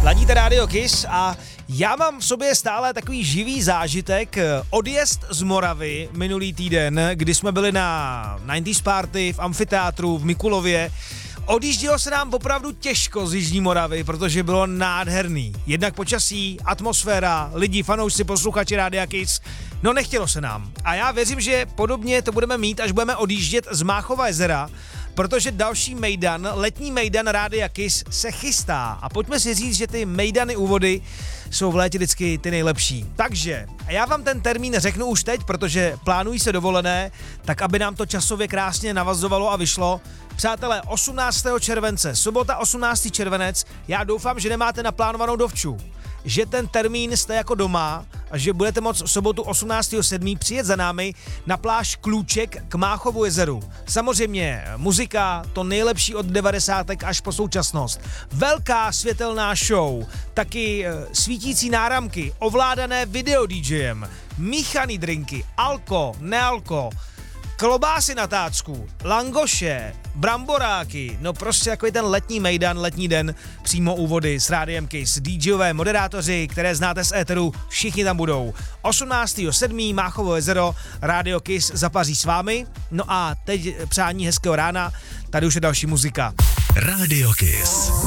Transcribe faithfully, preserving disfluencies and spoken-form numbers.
Ladíte Radio Kiss a já mám v sobě stále takový živý zážitek. Odjezd z Moravy minulý týden, kdy jsme byli na devadesátých party v amfiteátru v Mikulově. Odjíždělo se nám opravdu těžko z Jižní Moravy, protože bylo nádherný. Jednak počasí, atmosféra, lidi, fanoušci, posluchači Rádia Kiss. No nechtělo se nám. A já věřím, že podobně to budeme mít, až budeme odjíždět z Máchova jezera, protože další mejdan, letní mejdan Rádia Kiss se chystá. A pojďme si říct, že ty mejdany úvody jsou v létě vždycky ty nejlepší. Takže já vám ten termín řeknu už teď, protože plánují se dovolené, tak aby nám to časově krásně navazovalo a vyšlo. Přátelé, osmnáctého července, sobota osmnáctý červenec, já doufám, že nemáte naplánovanou dovču, že ten termín jste jako doma a že budete moct v sobotu osmnáctého sedmého přijet za námi na pláž Klůček k Máchovu jezeru. Samozřejmě muzika, to nejlepší od devadesátek až po současnost. Velká světelná show, taky svítící náramky, ovládané video DJem, míchaný drinky, alko, nealko, klobásy na tácku, langoše, bramboráky, no prostě takový ten letní mejdan, letní den, přímo úvody s Rádiem Kiss. DJové, moderátoři, které znáte z éteru, všichni tam budou. osmnáctého sedmého Máchovo jezero, Rádio Kiss zapaří s vámi. No a teď přání hezkého rána, tady už je další muzika. Rádio Kiss.